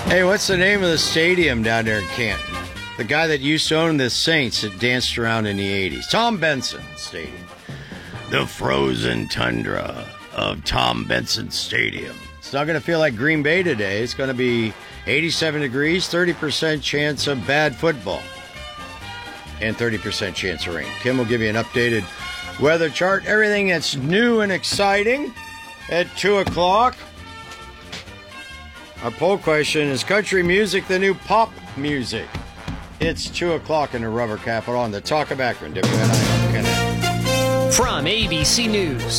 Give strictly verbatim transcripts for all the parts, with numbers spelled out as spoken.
Hey, what's the name of the stadium down there in Canton? The guy that used to own the Saints that danced around in the eighties. Tom Benson Stadium. The frozen tundra of Tom Benson Stadium. It's not going to feel like Green Bay today. It's going to be eighty-seven degrees, thirty percent chance of bad football, and thirty percent chance of rain. Kim will give you an updated weather chart. Everything that's new and exciting at two o'clock. Our poll question is country music the new pop music? It's two o'clock in the rubber capital on the Talk of Akron. W N I L. From A B C News,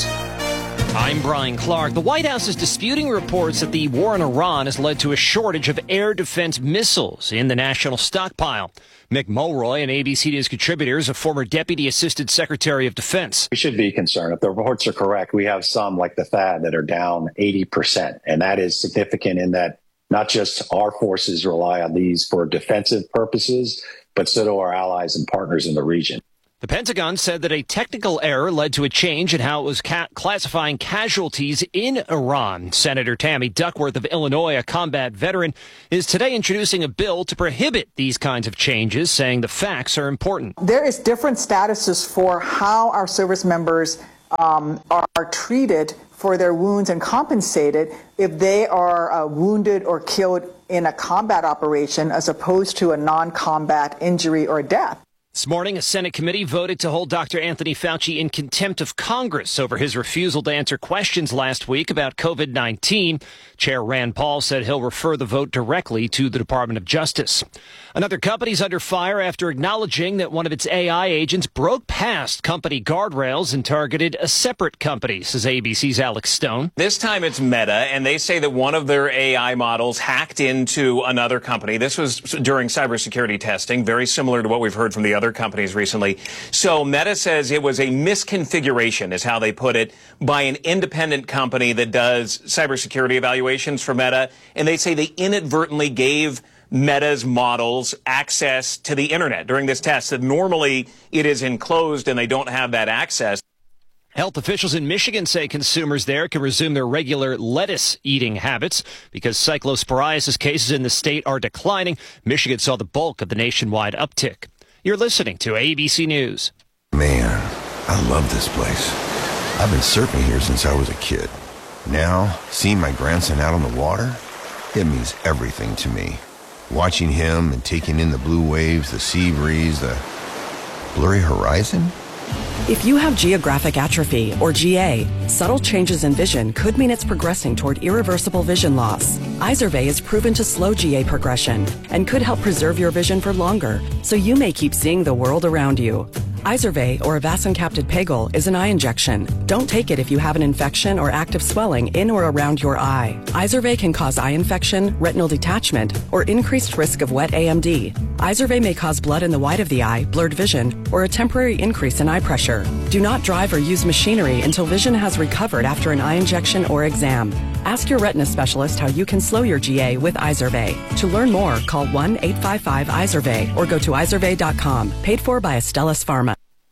I'm Brian Clark. The White House is disputing reports that the war in Iran has led to a shortage of air defense missiles in the national stockpile. Mick Mulroy, an A B C News contributor, is a former Deputy Assistant Secretary of Defense. We should be concerned. If the reports are correct, we have some like the T H A D that are down eighty percent. And that is significant in that not just our forces rely on these for defensive purposes, but so do our allies and partners in the region. The Pentagon said that a technical error led to a change in how it was ca- classifying casualties in Iran. Senator Tammy Duckworth of Illinois, a combat veteran, is today introducing a bill to prohibit these kinds of changes, saying the facts are important. There is different statuses for how our service members um, are, are treated for their wounds and compensated if they are uh, wounded or killed in a combat operation as opposed to a non-combat injury or death. This morning, a Senate committee voted to hold Doctor Anthony Fauci in contempt of Congress over his refusal to answer questions last week about COVID nineteen. Chair Rand Paul said he'll refer the vote directly to the Department of Justice. Another company's under fire after acknowledging that one of its A I agents broke past company guardrails and targeted a separate company, says A B C's Alex Stone. This time it's Meta, and they say that one of their A I models hacked into another company. This was during cybersecurity testing, very similar to what we've heard from the other companies recently. So Meta says it was a misconfiguration, is how they put it, by an independent company that does cybersecurity evaluations for Meta. And they say they inadvertently gave Meta's models access to the internet during this test, that normally it is enclosed and they don't have that access. Health officials in Michigan say consumers there can resume their regular lettuce eating habits because cyclosporiasis cases in the state are declining. Michigan saw the bulk of the nationwide uptick. You're listening to A B C News. Man, I love this place. I've been surfing here since I was a kid. Now, seeing my grandson out on the water, it means everything to me. Watching him and taking in the blue waves, the sea breeze, the blurry horizon. If you have geographic atrophy, or G A, subtle changes in vision could mean it's progressing toward irreversible vision loss. Izervay is proven to slow G A progression and could help preserve your vision for longer, so you may keep seeing the world around you. Izervay, or avacincaptad pegol, is an eye injection. Don't take it if you have an infection or active swelling in or around your eye. Izervay can cause eye infection, retinal detachment, or increased risk of wet A M D. Izervay may cause blood in the white of the eye, blurred vision, or a temporary increase in eye pressure. Do not drive or use machinery until vision has recovered after an eye injection or exam. Ask your retina specialist how you can slow your G A with Izervay. To learn more, call one eight five five Izervay or go to izervay dot com. Paid for by Astellas Pharma.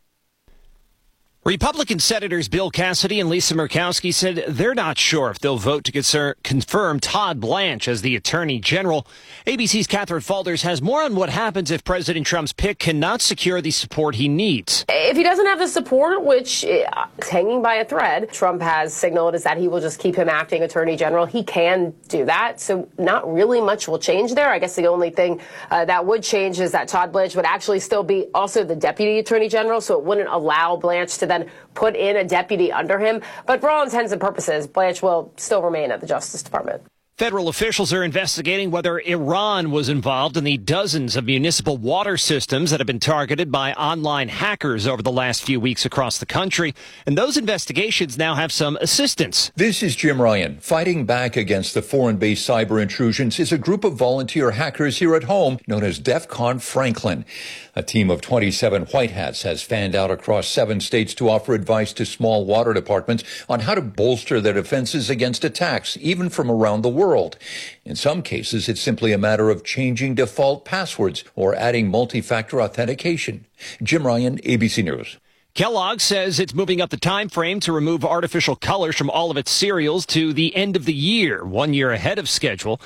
Republican Senators Bill Cassidy and Lisa Murkowski said they're not sure if they'll vote to conser- confirm Todd Blanche as the Attorney General. A B C's Catherine Falders has more on what happens if President Trump's pick cannot secure the support he needs. If he doesn't have the support, which is hanging by a thread, Trump has signaled is that he will just keep him acting Attorney General. He can do that, so not really much will change there. I guess the only thing uh, that would change is that Todd Blanche would actually still be also the Deputy Attorney General, so it wouldn't allow Blanche to then put in a deputy under him. But for all intents and purposes, Blanche will still remain at the Justice Department. Federal officials are investigating whether Iran was involved in the dozens of municipal water systems that have been targeted by online hackers over the last few weeks across the country. And those investigations now have some assistance. This is Jim Ryan. Fighting back against the foreign-based cyber intrusions is a group of volunteer hackers here at home known as DEFCON Franklin. A team of twenty-seven white hats has fanned out across seven states to offer advice to small water departments on how to bolster their defenses against attacks, even from around the world. In some cases, it's simply a matter of changing default passwords or adding multi-factor authentication. Jim Ryan, A B C News. Kellogg says it's moving up the time frame to remove artificial colors from all of its cereals to the end of the year, one year ahead of schedule.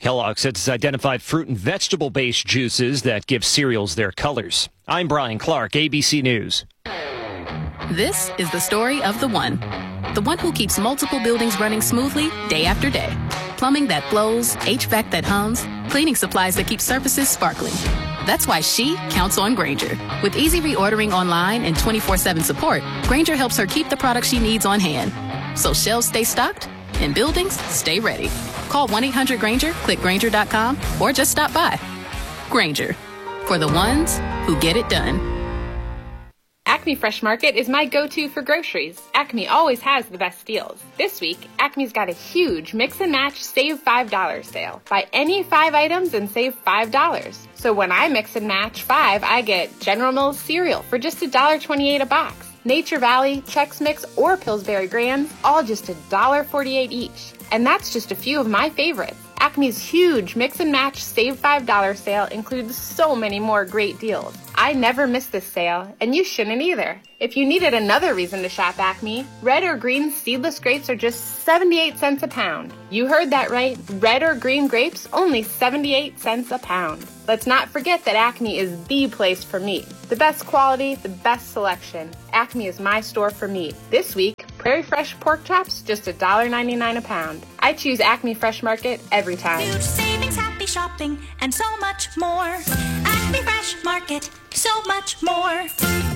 Kellogg says it's identified fruit and vegetable-based juices that give cereals their colors. I'm Brian Clark, A B C News. This is the story of the one. The one who keeps multiple buildings running smoothly day after day. Plumbing that flows, H V A C that hums, cleaning supplies that keep surfaces sparkling. That's why she counts on Grainger. With easy reordering online and twenty-four seven support, Grainger helps her keep the products she needs on hand. So shelves stay stocked and buildings stay ready. Call one eight hundred Grainger, click Grainger dot com, or just stop by. Grainger, for the ones who get it done. Acme Fresh Market is my go-to for groceries. Acme always has the best deals. This week, Acme's got a huge mix and match save five dollars sale. Buy any five items and save five dollars. So when I mix and match five, I get General Mills cereal for just one dollar twenty-eight a box. Nature Valley, Chex Mix, or Pillsbury Grands, all just one dollar forty-eight each. And that's just a few of my favorites. Acme's huge mix and match save five dollars sale includes so many more great deals. I never miss this sale, and you shouldn't either. If you needed another reason to shop Acme, red or green seedless grapes are just seventy-eight cents a pound. You heard that right. Red or green grapes, only seventy-eight cents a pound. Let's not forget that Acme is the place for meat. The best quality, the best selection. Acme is my store for meat. This week, Prairie Fresh pork chops, just one dollar ninety-nine a pound. I choose Acme Fresh Market every time. Huge savings, happy shopping, and so much more. Acme Fresh Market, so much more.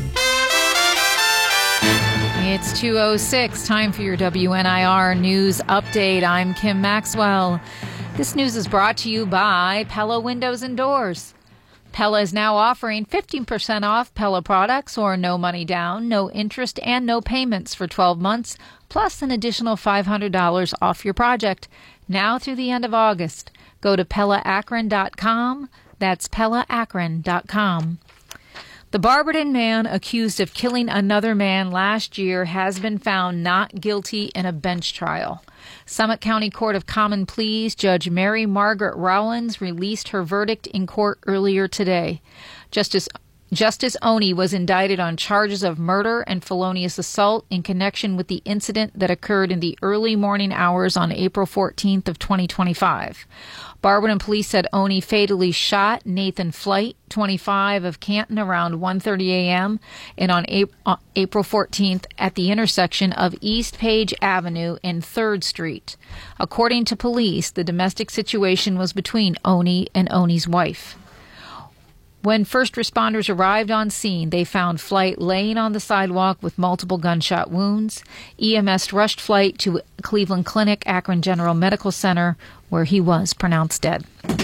It's two oh six, time for your W N I R News Update. I'm Kim Maxwell. This news is brought to you by Pella Windows and Doors. Pella is now offering fifteen percent off Pella products or no money down, no interest, and no payments for twelve months, plus an additional five hundred dollars off your project, now through the end of August. Go to Pella Akron dot com. That's Pella Akron dot com. The Barberton man accused of killing another man last year has been found not guilty in a bench trial. Summit County Court of Common Pleas Judge Mary Margaret Rowlands released her verdict in court earlier today. Justice Justice Oney was indicted on charges of murder and felonious assault in connection with the incident that occurred in the early morning hours on April fourteenth of twenty twenty-five. Barberton police said Oney fatally shot Nathan Flight, twenty-five, of Canton around one thirty a.m. and on April fourteenth at the intersection of East Page Avenue and third Street. According to police, the domestic situation was between Oney and Oney's wife. When first responders arrived on scene, they found Flight laying on the sidewalk with multiple gunshot wounds. E M S rushed Flight to Cleveland Clinic, Akron General Medical Center, where he was pronounced dead.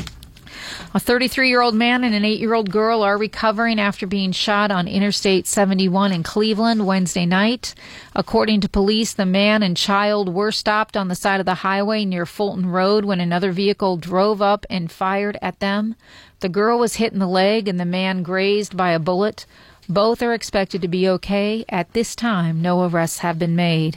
A thirty-three-year-old man and an eight-year-old girl are recovering after being shot on Interstate seventy-one in Cleveland Wednesday night. According to police, the man and child were stopped on the side of the highway near Fulton Road when another vehicle drove up and fired at them. The girl was hit in the leg and the man grazed by a bullet. Both are expected to be okay. At this time, no arrests have been made.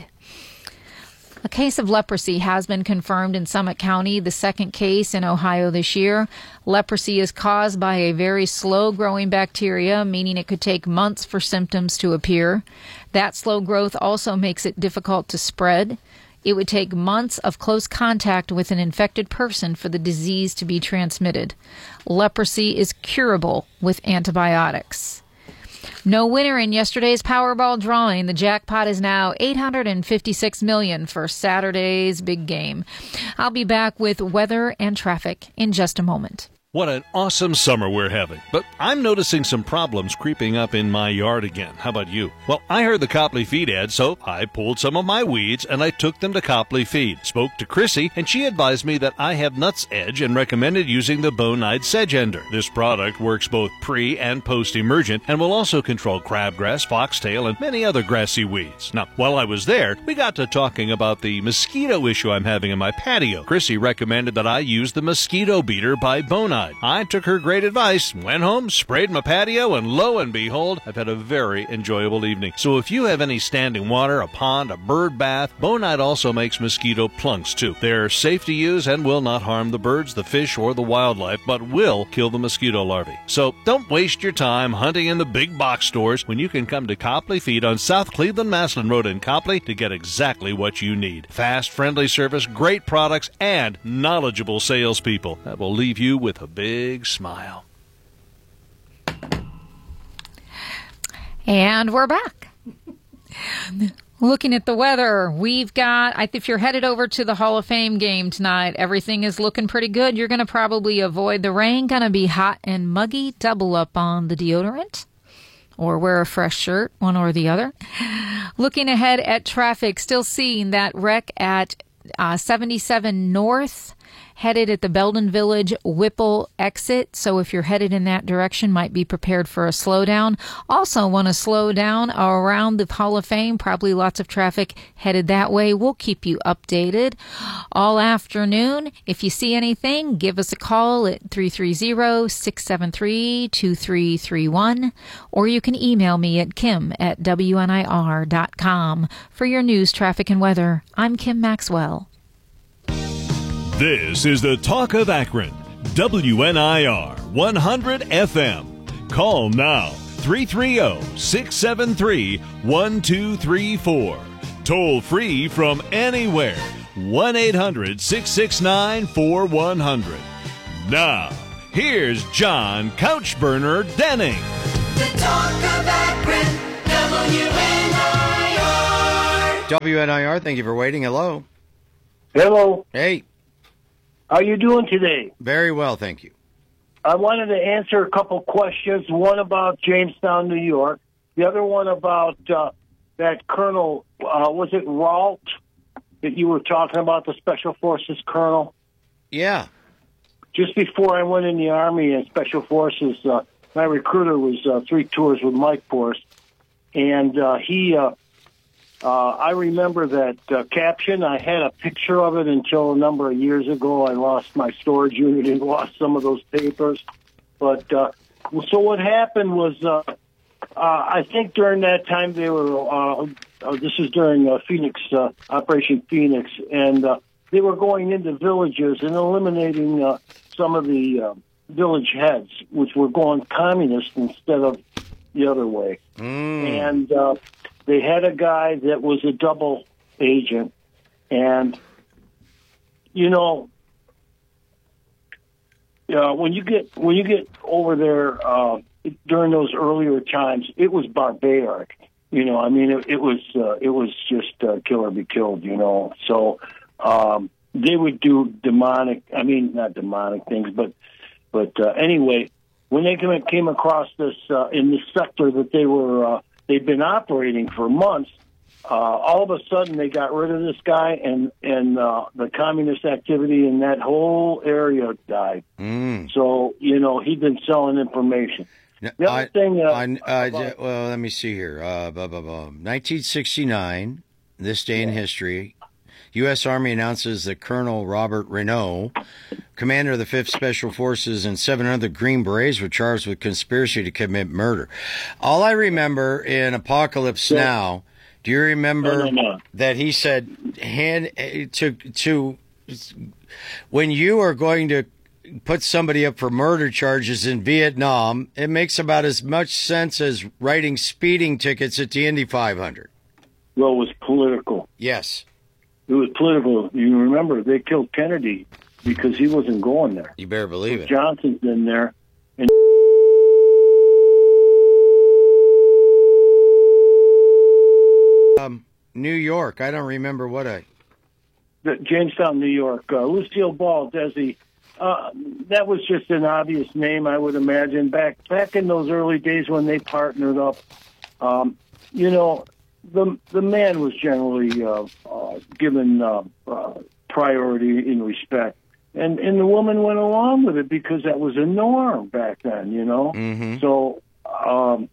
A case of leprosy has been confirmed in Summit County, the second case in Ohio this year. Leprosy is caused by a very slow-growing bacteria, meaning it could take months for symptoms to appear. That slow growth also makes it difficult to spread. It would take months of close contact with an infected person for the disease to be transmitted. Leprosy is curable with antibiotics. No winner in yesterday's Powerball drawing. The jackpot is now eight hundred fifty-six million dollars for Saturday's big game. I'll be back with weather and traffic in just a moment. What an awesome summer we're having. But I'm noticing some problems creeping up in my yard again. How about you? Well, I heard the Copley Feed ad, so I pulled some of my weeds and I took them to Copley Feed. Spoke to Chrissy, and she advised me that I have nuts edge and recommended using the Bonide Sedge Ender. This product works both pre- and post-emergent and will also control crabgrass, foxtail, and many other grassy weeds. Now, while I was there, we got to talking about the mosquito issue I'm having in my patio. Chrissy recommended that I use the Mosquito Beater by Bonide. outside. I took her great advice, went home, sprayed my patio, and lo and behold, I've had a very enjoyable evening. So if you have any standing water, a pond, a bird bath, Bonite also makes mosquito plunks too. They're safe to use and will not harm the birds, the fish, or the wildlife, but will kill the mosquito larvae. So don't waste your time hunting in the big box stores when you can come to Copley Feed on South Cleveland-Maslin Road in Copley to get exactly what you need. Fast, friendly service, great products, and knowledgeable salespeople that will leave you with a big smile. And we're back. Looking at the weather, we've got, if you're headed over to the Hall of Fame game tonight, everything is looking pretty good. You're going to probably avoid the rain, going to be hot and muggy. Double up on the deodorant or wear a fresh shirt, one or the other. Looking ahead at traffic, still seeing that wreck at uh, seventy-seven North, headed at the Belden Village Whipple exit. So if you're headed in that direction, might be prepared for a slowdown. Also want to slow down around the Hall of Fame. Probably lots of traffic headed that way. We'll keep you updated all afternoon. If you see anything, give us a call at three three zero, six seven three, two three three one, or you can email me at kim at W N I R dot com. For your news, traffic, and weather, I'm Kim Maxwell. This is the Talk of Akron, W N I R one hundred F M. Call now, three three zero, six seven three, one two three four. Toll free from anywhere, one eight hundred, six six nine, four one zero zero. Now, here's John Couchburner Denning. The Talk of Akron, W N I R. W N I R, thank you for waiting. Hello. Hello. Hey. How you doing today? Very well, thank you. I wanted to answer a couple questions, one about Jamestown, New York, the other one about uh, that Colonel, uh, was it Ralt that you were talking about, the Special Forces Colonel? Yeah. Just before I went in the Army and Special Forces, uh, my recruiter was uh, three tours with Mike Force, and uh, he... Uh, Uh, I remember that uh, caption. I had a picture of it until a number of years ago. I lost my storage unit and lost some of those papers. But uh, so what happened was, uh, uh, I think during that time they were. Uh, uh, this is during uh, Phoenix uh, Operation Phoenix, and uh, they were going into villages and eliminating uh, some of the uh, village heads, which were going communist instead of the other way. Mm. And uh, they had a guy that was a double agent, and, you know, uh, when you get when you get over there uh, during those earlier times, it was barbaric. You know, I mean, it, it was uh, it was just uh, kill or be killed. You know, so um, they would do demonic. I mean, not demonic things, but but uh, anyway, when they came came across this uh, in this sector that they were. Uh, They'd been operating for months. Uh, all of a sudden, they got rid of this guy, and and uh, the communist activity in that whole area died. Mm. So, you know, he'd been selling information. The other I, thing, uh, I, uh, well, let me see here. Uh, blah, blah, blah. nineteen sixty-nine, this day in history, U S. Army announces that Colonel Robert Renault, commander of the fifth Special Forces, and seven other Green Berets were charged with conspiracy to commit murder. All I remember in Apocalypse yeah. Now, do you remember no, no, no. that he said, hand to to when you are going to put somebody up for murder charges in Vietnam, it makes about as much sense as writing speeding tickets at the Indy five hundred. Well, it was political. Yes. It was political. You remember, they killed Kennedy because he wasn't going there. You better believe so it. Johnson's in there. And um, New York. I don't remember what I... The, Jamestown, New York. Uh, Lucille Ball, Desi. Uh, that was just an obvious name, I would imagine. Back back in those early days when they partnered up, um, you know... The the man was generally uh, uh, given uh, uh, priority in respect, and and the woman went along with it because that was a norm back then, you know. Mm-hmm. So um,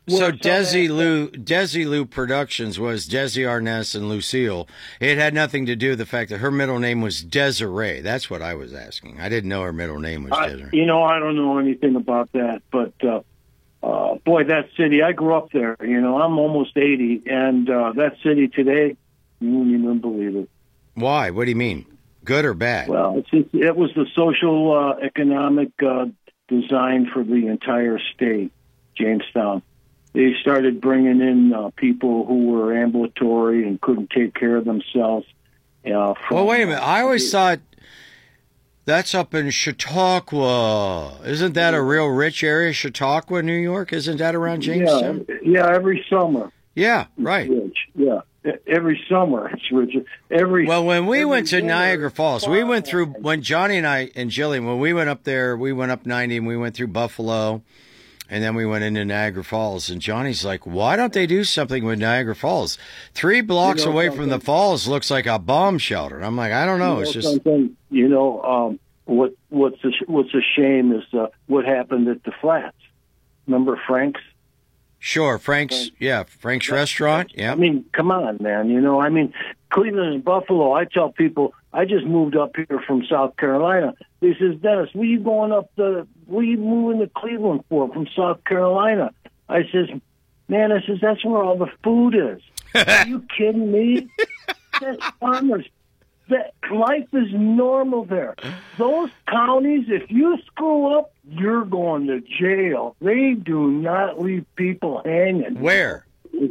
So Desilu, Desilu Productions was Desi Arnaz and Lucille. It had nothing to do with the fact that her middle name was Desiree. That's what I was asking. I didn't know her middle name was I, Desiree. you know, I don't know anything about that, but uh, uh, boy, that city, I grew up there. You know, I'm almost eighty, and uh, that city today, you won't even believe it. Why? What do you mean? Good or bad? Well, it's just, it was the social, uh, economic uh, design for the entire state, Jamestown. They started bringing in uh, people who were ambulatory and couldn't take care of themselves. Uh, from, well, wait a minute. I always thought that's up in Chautauqua. Isn't that a real rich area, Chautauqua, New York? Isn't that around Jamestown? Yeah, yeah, every summer. Yeah, right. Rich. Yeah, every summer it's rich. Every well, when we every went to summer, Niagara Falls, we went through when Johnny and I and Jillian when we went up there. We went up ninety and we went through Buffalo, and then we went into Niagara Falls. And Johnny's like, "Why don't they do something with Niagara Falls? Three blocks You know away something? from the falls looks like a bomb shelter." I'm like, "I don't know. You It's know just something, you know um, what what's a, what's a shame is uh, what happened at the Flats. Remember Frank's? Sure, Frank's. Yeah, Frank's restaurant. Yeah. I mean, come on, man. You know, I mean, Cleveland and Buffalo. I tell people, I just moved up here from South Carolina. They says, Dennis, what are you going up the? What are you moving to Cleveland for from South Carolina? I says, man, I says that's where all the food is. Are you kidding me? That's farmers. That life is normal there. Those counties, if you screw up, you're going to jail. They do not leave people hanging. Where?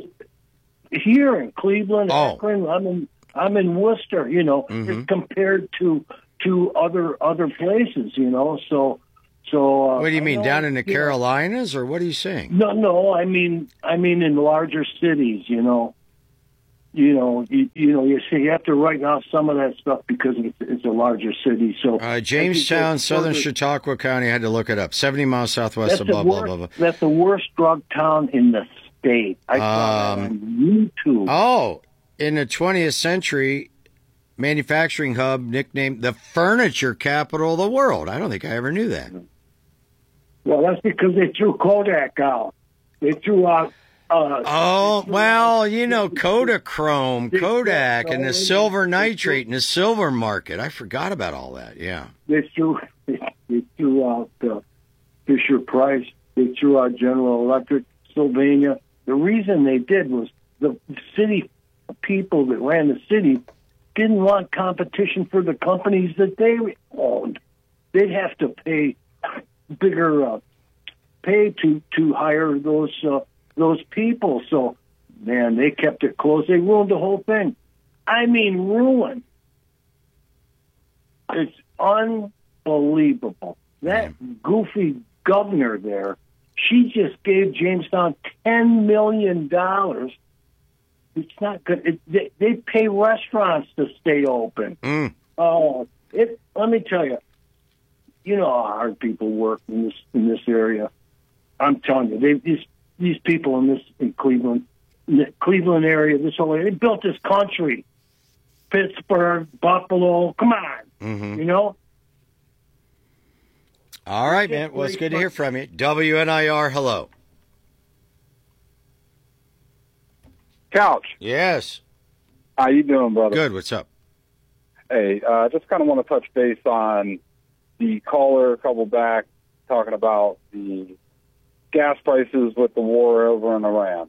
Here in Cleveland, oh. Akron. I'm in I'm in Worcester. You know, mm-hmm. compared to to other other places. You know, so so. Uh, what do you mean, know, down in the you Carolinas, know, or what are you saying? No, no. I mean, I mean in larger cities. You know. You know, you, you know, you see, you have to write out some of that stuff because it's, it's a larger city. So, uh, Jamestown, southern Chautauqua County, I had to look it up. Seventy miles southwest of blah, worst, blah blah blah. That's the worst drug town in the state. I saw um, that on YouTube. Oh, in the twentieth century, manufacturing hub nicknamed the furniture capital of the world. I don't think I ever knew that. Well, that's because they threw Kodak out. They threw out. Uh, oh, well, you know, Kodachrome, Kodak, and the silver nitrate and the silver market. I forgot about all that, yeah. They threw, they threw out uh, Fisher Price. They threw out General Electric, Sylvania. The reason they did was the city people that ran the city didn't want competition for the companies that they owned. They'd have to pay bigger uh, pay to, to hire those uh, those people. So, man, they kept it close. They ruined the whole thing. I mean, ruined. It's unbelievable. That goofy governor there, she just gave Jamestown ten million dollars. It's not good. It, they, they pay restaurants to stay open. Mm. Oh, it. Let me tell you, you know how hard people work in this in this area. I'm telling you, they these these people in this in Cleveland, in the Cleveland area, this whole area, they built this country. Pittsburgh, Buffalo, come on, mm-hmm. you know. All right, man. Well, it's good to hear from you. W N I R, hello. Couch. Yes. How you doing, brother? Good. What's up? Hey, I uh, just kind of want to touch base on the caller a couple back talking about the gas prices with the war over in Iran.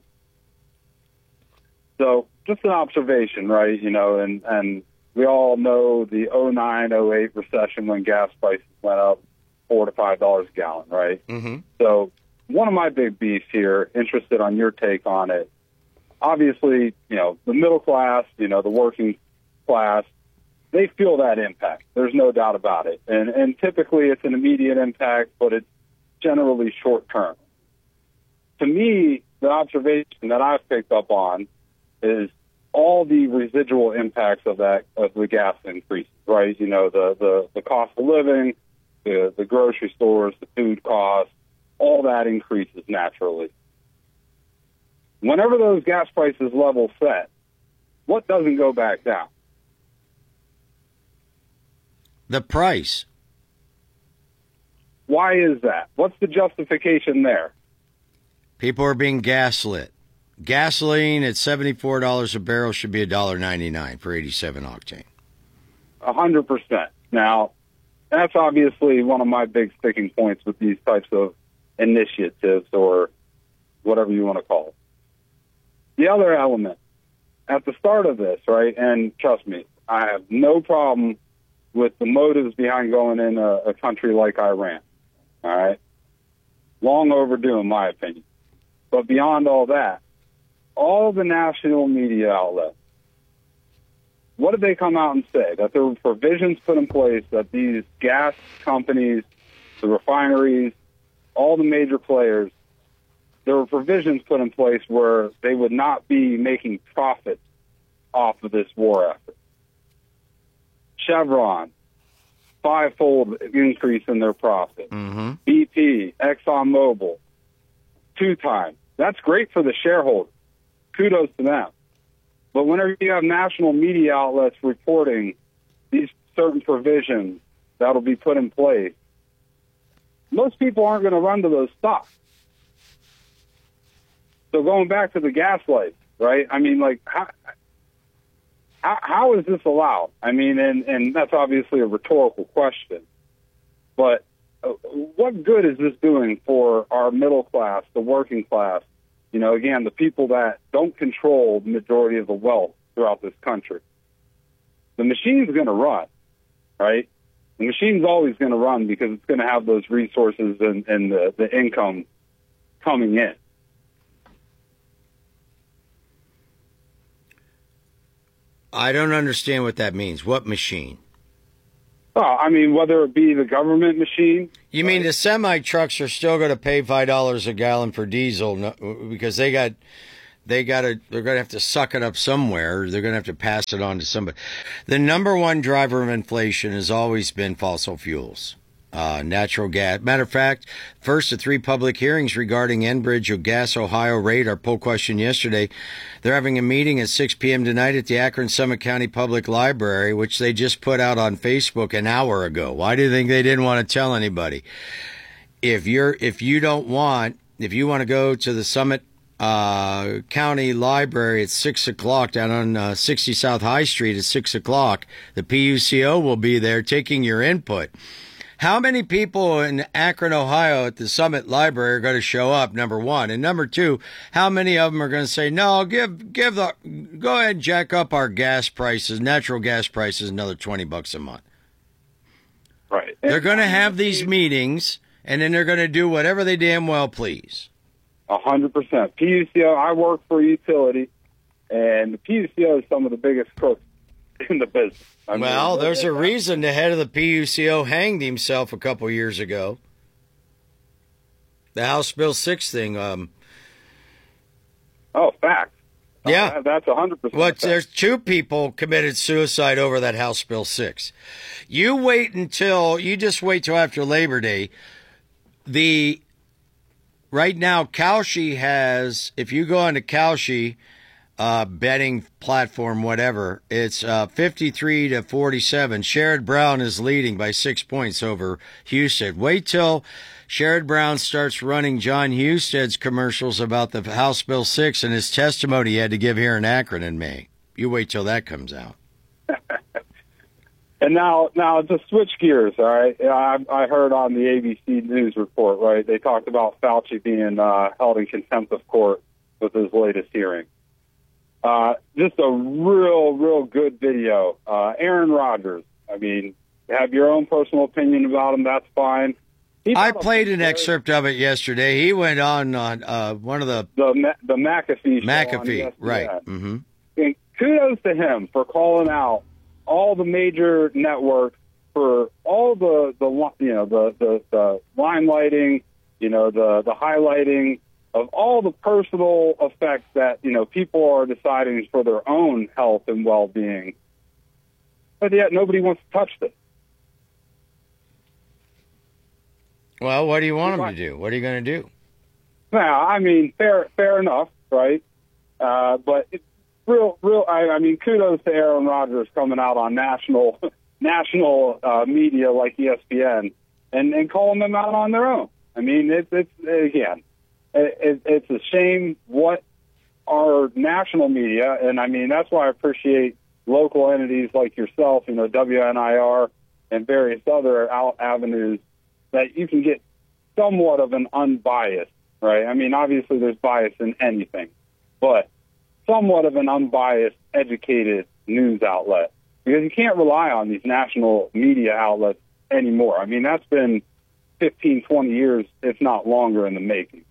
So just an observation, right? You know, and, and we all know the oh nine oh eight recession when gas prices went up four to five dollars a gallon, right? Mm-hmm. So one of my big beefs here, interested on your take on it. Obviously, you know, the middle class, you know, the working class, they feel that impact. There's no doubt about it. And and typically it's an immediate impact, but it's generally short term. To me, the observation that I've picked up on is all the residual impacts of that, of the gas increase, right? You know, the, the, the cost of living, the, the grocery stores, the food costs, all that increases naturally. Whenever those gas prices level set, what doesn't go back down? The price. Why is that? What's the justification there? People are being gaslit. Gasoline at seventy-four dollars a barrel should be one dollar ninety-nine for eighty-seven octane. A hundred percent. Now, that's obviously one of my big sticking points with these types of initiatives, or whatever you want to call it. The other element, at the start of this, right, and trust me, I have no problem with the motives behind going in a, a country like Iran, all right? Long overdue, in my opinion. But beyond all that, all the national media outlets, what did they come out and say? That there were provisions put in place that these gas companies, the refineries, all the major players, there were provisions put in place where they would not be making profits off of this war effort. Chevron, five-fold increase in their profit. Mm-hmm. B P, ExxonMobil, two times. That's great for the shareholders. Kudos to them. But whenever you have national media outlets reporting these certain provisions that will be put in place, most people aren't going to run to those stocks. So going back to the gaslight, right? I mean, like, how, how, how is this allowed? I mean, and, and that's obviously a rhetorical question. But uh, what good is this doing for our middle class, the working class? You know, again, the people that don't control the majority of the wealth throughout this country. The machine's going to run, right? The machine's always going to run because it's going to have those resources and, and the, the income coming in. I don't understand what that means. What machine? Well, I mean, whether it be the government machine. You mean the semi trucks are still going to pay five dollars a gallon for diesel no, because they got, they got to, they're going to have to suck it up somewhere. They're going to have to pass it on to somebody. The number one driver of inflation has always been fossil fuels, uh, natural gas. Matter of fact, first of three public hearings regarding Enbridge or Gas Ohio rate, our poll question yesterday. They're having a meeting at six p.m. tonight at the Akron Summit County Public Library, which they just put out on Facebook an hour ago. Why do you think they didn't want to tell anybody? If you're, if you don't want, if you want to go to the Summit uh, County Library at six o'clock down on uh, sixty South High Street at six o'clock, the P U C O will be there taking your input. How many people in Akron, Ohio at the Summit Library are going to show up, number one? And number two, how many of them are going to say, no, give, give the, go ahead and jack up our gas prices, natural gas prices, another twenty bucks a month. Right. They're going to have these meetings, and then they're going to do whatever they damn well please. A hundred percent. P U C O, I work for a utility, and the P U C O is some of the biggest crooks in the business. I well, mean, there's a reason the head of the P U C O hanged himself a couple years ago. The House Bill six thing. Um, oh, fact. Yeah. Oh, that's one hundred percent. Well, there's two people committed suicide over that House Bill six. You wait until, you just wait till after Labor Day. The, right now, Kalshi has, if you go onto Kalshi, uh, betting platform, whatever, it's uh, fifty-three to forty-seven. Sherrod Brown is leading by six points over Husted. Wait till Sherrod Brown starts running John Husted's commercials about the House Bill six and his testimony he had to give here in Akron in May. You wait till that comes out. And now, now to switch gears, all right, I, I heard on the A B C News report, right, they talked about Fauci being uh, held in contempt of court with his latest hearing. Uh, just a real, real good video. Uh, Aaron Rodgers, I mean, have your own personal opinion about him, that's fine. He I played an excerpt of it yesterday. He went on on uh, one of the... The, the McAfee show McAfee, on right. Mm-hmm. And kudos to him for calling out all the major networks for all the, the you know, the, the, the limelighting, you know, the, the highlighting of all the personal effects that, you know, people are deciding for their own health and well-being. But yet nobody wants to touch this. Well, what do you want them to do? What are you going to do? Now, I mean, fair fair enough, right? Uh, but it's real, real. I, I mean, kudos to Aaron Rodgers coming out on national national uh, media like E S P N and, and calling them out on their own. I mean, it's, it's again, it, it, it's a shame what our national media, and I mean, that's why I appreciate local entities like yourself, you know, W N I R and various other out avenues that you can get somewhat of an unbiased, right? I mean, obviously there's bias in anything, but somewhat of an unbiased, educated news outlet, because you can't rely on these national media outlets anymore. I mean, that's been fifteen, twenty years, if not longer, in the making.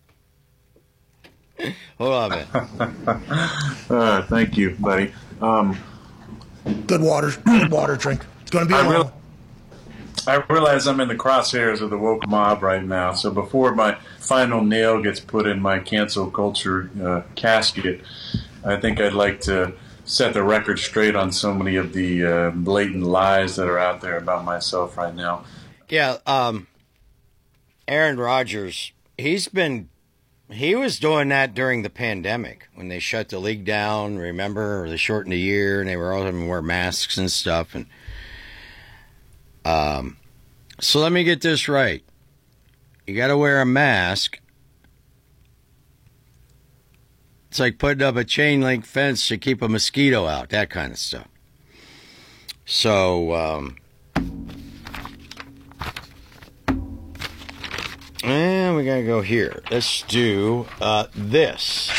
Hold on a minute. uh, thank you, buddy. Um, good water, good water drink. It's going to be a I, long real, I realize I'm in the crosshairs of the woke mob right now, so before my final nail gets put in my cancel culture uh, casket, I think I'd like to set the record straight on so many of the uh, blatant lies that are out there about myself right now. Yeah, um, Aaron Rodgers, he's been, he was doing that during the pandemic when they shut the league down, remember, or they shortened the year and they were all having to wear masks and stuff. And um, so let me get this right. You got to wear a mask. It's like putting up a chain link fence to keep a mosquito out, that kind of stuff. So, um, and we got to go here. Let's do uh, this.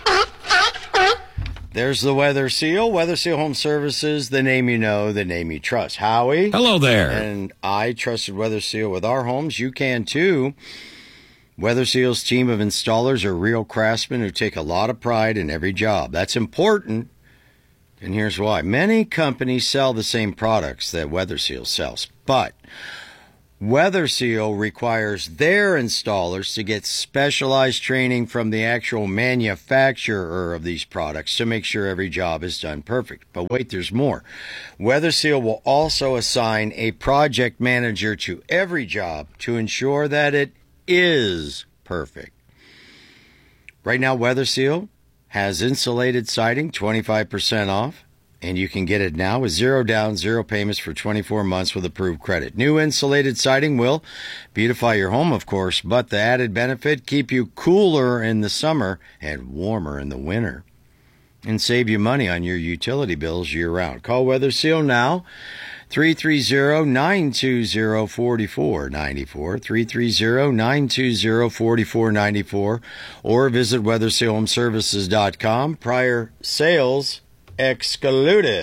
There's the Weather Seal. Weather Seal Home Services, the name you know, the name you trust. Howie. Hello there. And I trusted Weather Seal with our homes. You can too. Weather Seal's team of installers are real craftsmen who take a lot of pride in every job. That's important, and here's why. Many companies sell the same products that Weather Seal sells, but Weather Seal requires their installers to get specialized training from the actual manufacturer of these products to make sure every job is done perfect. But wait, there's more. Weather Seal will also assign a project manager to every job to ensure that it is perfect. Right now, Weather Seal has insulated siding twenty-five percent off, and you can get it now with zero down, zero payments for twenty-four months with approved credit. New insulated siding will beautify your home, of course, but the added benefit, keep you cooler in the summer and warmer in the winter, and save you money on your utility bills year-round. Call Weather Seal now. three three zero, nine two zero, four four nine four, three three zero, nine two zero, four four nine four, or visit weather seal home services dot com. Prior sales excluded.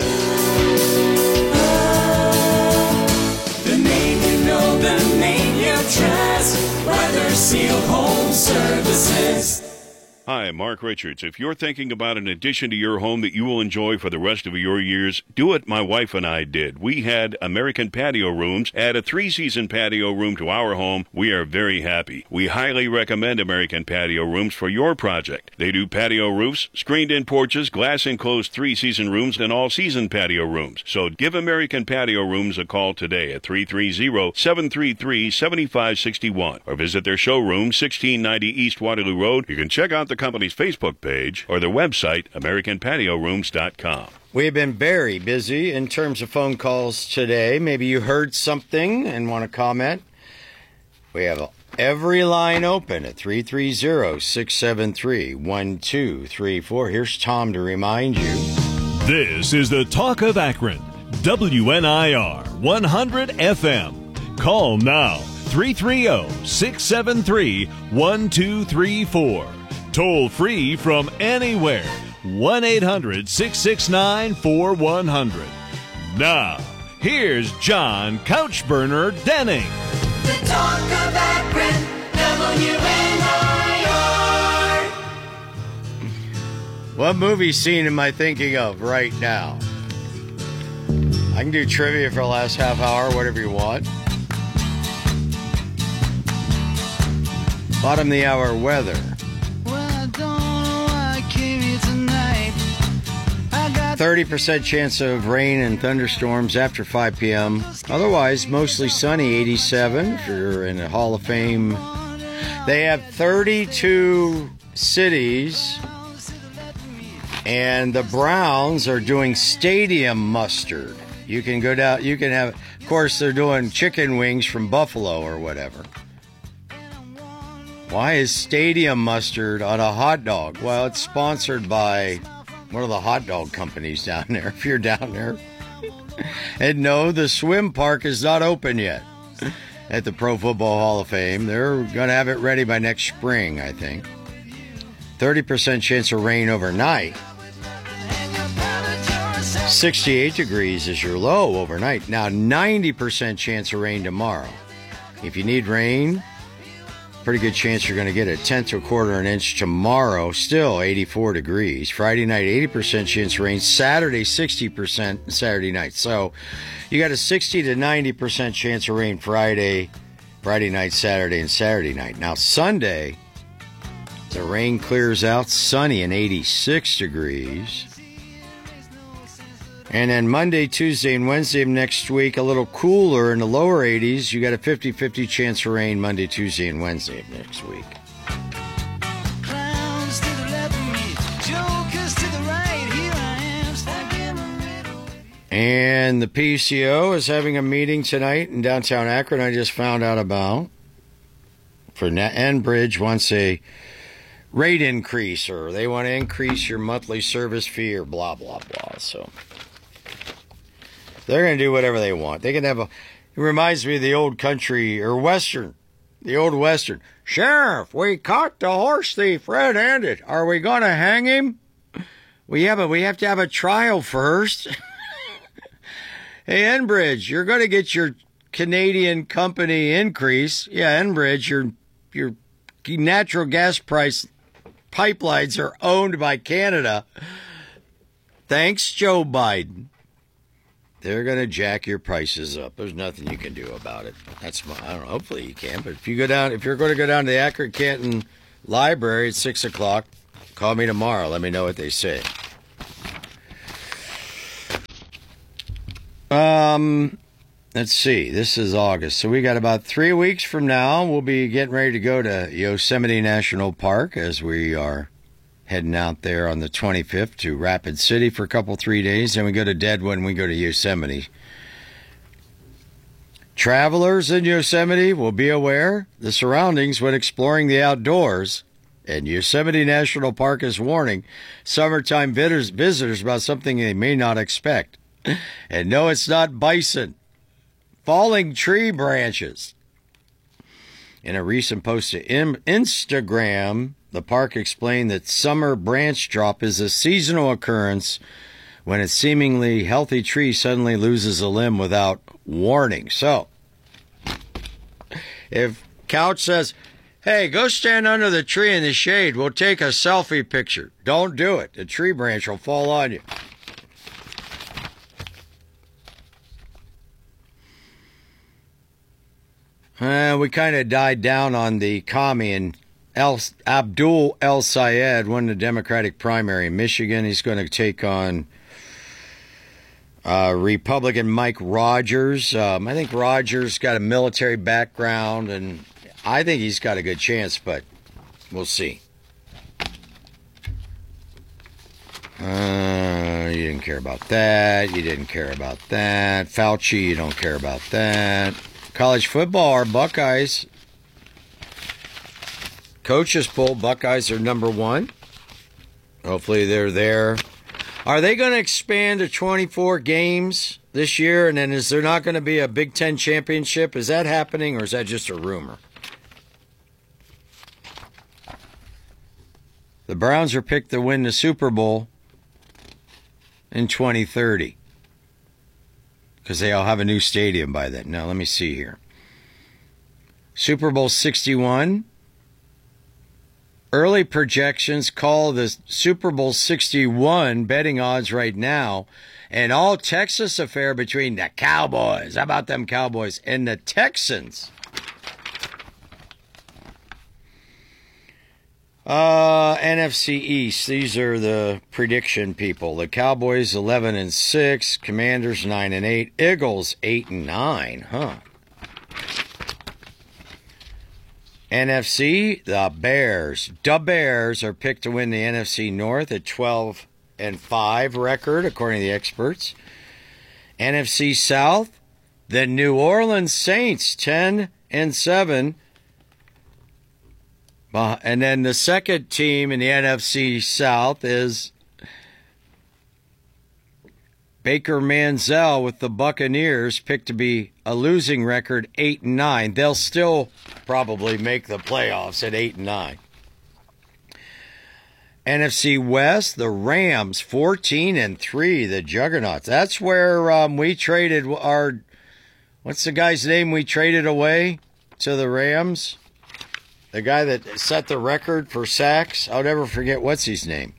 The name you know, the name you trust, Weather Seal Home Services. Hi, Mark Richards. If you're thinking about an addition to your home that you will enjoy for the rest of your years, do what my wife and I did. We had American Patio Rooms add a three-season patio room to our home. We are very happy. We highly recommend American Patio Rooms for your project. They do patio roofs, screened-in porches, glass-enclosed three-season rooms, and all-season patio rooms. So give American Patio Rooms a call today at three three zero, seven three three, seven five six one or visit their showroom, sixteen ninety East Waterloo Road. You can check out the company's Facebook page or their website, american patio rooms dot com. We've been very busy in terms of phone calls today. Maybe you heard something and want to comment. We have every line open at three three zero, six seven three, one two three four. Here's Tom to remind you. This is the Talk of Akron, W N I R one hundred F M. Call now, three three zero, six seven three, one two three four. Toll free from anywhere, one eight hundred, six six nine, four one zero zero. Now, here's John Couchburner Denning. The Talk of Akron, W N I R. What movie scene am I thinking of right now? I can do trivia for the last half hour, whatever you want. Bottom of the hour weather. thirty percent chance of rain and thunderstorms after five p.m. Otherwise, mostly sunny, eighty-seven. If you're in the Hall of Fame, they have thirty-two cities, and the Browns are doing stadium mustard. You can go down, you can have, of course, they're doing chicken wings from Buffalo or whatever. Why is stadium mustard on a hot dog? Well, it's sponsored by one of the hot dog companies down there, if you're down there. And no, the swim park is not open yet at the Pro Football Hall of Fame. They're going to have it ready by next spring, I think. thirty percent chance of rain overnight. sixty-eight degrees is your low overnight. Now, ninety percent chance of rain tomorrow. If you need rain, pretty good chance you're going to get a tenth to a quarter an inch tomorrow. Still eighty-four degrees. Friday night, eighty percent chance of rain. Saturday, sixty percent Saturday night. So you got a sixty to ninety percent chance of rain Friday, Friday night, Saturday, and Saturday night. Now, Sunday, the rain clears out. Sunny and eighty-six degrees. And then Monday, Tuesday, and Wednesday of next week, a little cooler in the lower eighties. You got a fifty-fifty chance of rain Monday, Tuesday, and Wednesday of next week. Clowns to the left of me, jokers to the right, here I am, stuck in the middle. And the P C O is having a meeting tonight in downtown Akron, I just found out about. For Enbridge wants a rate increase, or they want to increase your monthly service fee, or blah, blah, blah. So they're going to do whatever they want. They can have a, it reminds me of the old country, or Western, the old Western. Sheriff, we caught the horse thief red-handed. Are we going to hang him? Well, yeah, but we have to have a trial first. Hey, Enbridge, you're going to get your Canadian company increase. Yeah, Enbridge, your, your natural gas price pipelines are owned by Canada. Thanks, Joe Biden. They're going to jack your prices up. There's nothing you can do about it. That's my, I don't know, hopefully you can. But if you go down, if you're going to go down to the Akron Canton Library at six o'clock, call me tomorrow. Let me know what they say. Um, let's see. This is August. So we got about three weeks from now. We'll be getting ready to go to Yosemite National Park, as we are heading out there on the twenty-fifth to Rapid City for a couple, three days. Then we go to Deadwood and we go to Yosemite. Travelers in Yosemite will be aware the surroundings when exploring the outdoors. And Yosemite National Park is warning summertime visitors, visitors about something they may not expect. And no, it's not bison. Falling tree branches. In a recent post to Instagram, the park explained that summer branch drop is a seasonal occurrence when a seemingly healthy tree suddenly loses a limb without warning. So, if Couch says, hey, go stand under the tree in the shade, we'll take a selfie picture. Don't do it. The tree branch will fall on you. Uh, we kind of died down on the commie, and El, Abdul El Sayed won the Democratic primary in Michigan. He's going to take on uh, Republican Mike Rogers. Um, I think Rogers got a military background, and I think he's got a good chance, but we'll see. Uh, you didn't care about that. You didn't care about that. Fauci, you don't care about that. College football, our Buckeyes. Coaches poll, Buckeyes are number one. Hopefully they're there. Are they going to expand to twenty-four games this year? And then is there not going to be a Big Ten championship? Is that happening, or is that just a rumor? The Browns are picked to win the Super Bowl in twenty thirty. Because they all have a new stadium by then. Now, let me see here. Super Bowl sixty-one. Early projections call the Super Bowl sixty-one betting odds right now an all-Texas affair between the Cowboys. How about them Cowboys? And the Texans. Uh, N F C East. These are the prediction people. The Cowboys eleven and six, Commanders nine and eight, Eagles eight and nine. Huh. N F C, the Bears. The Bears are picked to win the N F C North at twelve and five record, according to the experts. N F C South, the New Orleans Saints ten and seven. Uh, and then the second team in the N F C South is Baker Manziel with the Buccaneers, picked to be a losing record, eight and nine. They'll still probably make the playoffs at eight and nine. N F C West, the Rams, fourteen and three, the Juggernauts. That's where um, we traded our, what's the guy's name we traded away to the Rams? The guy that set the record for sacks. I'll never forget what's his name.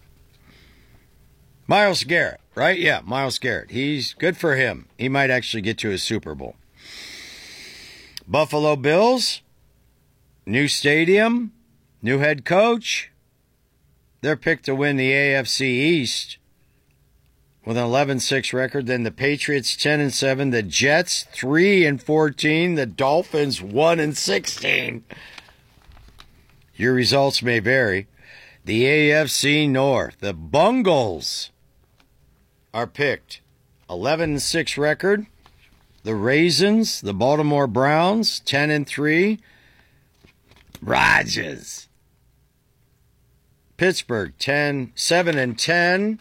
Myles Garrett, right? Yeah, Myles Garrett. He's good for him. He might actually get to a Super Bowl. Buffalo Bills, new stadium, new head coach. They're picked to win the A F C East with an eleven six record. Then the Patriots ten and seven, the Jets three and fourteen, the Dolphins one and sixteen. Your results may vary. The A F C North, the Bungles are picked eleven and six record. The Raisins, the Baltimore Browns ten and three. Rodgers, Pittsburgh ten seven and ten.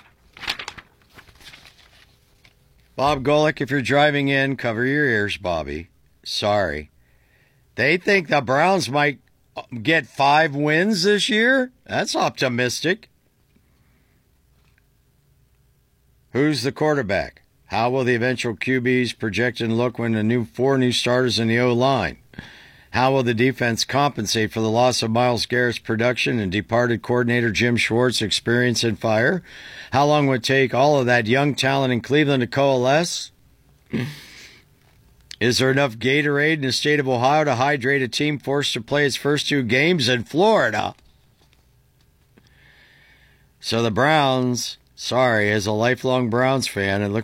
Bob Golick, if you're driving in, cover your ears, Bobby. Sorry. They think the Browns might get five wins this year? That's optimistic. Who's the quarterback? How will the eventual Q Bs project and look when the new four new starters in the O-line? How will the defense compensate for the loss of Myles Garrett's production and departed coordinator Jim Schwartz's experience and fire? How long would it take all of that young talent in Cleveland to coalesce? Is there enough Gatorade in the state of Ohio to hydrate a team forced to play its first two games in Florida? So the Browns, sorry, as a lifelong Browns fan, it looks